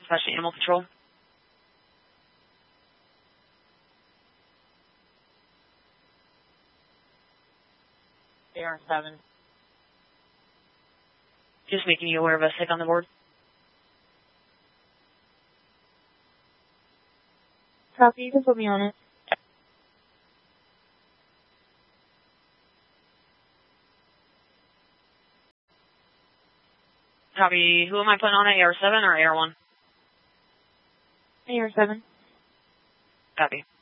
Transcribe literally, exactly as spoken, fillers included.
especially Animal Patrol. A R seven. Just making you aware of a sick on the board. Copy, you can put me on it. Copy. Who am I putting on it? A R seven or A R one? A R seven. Copy.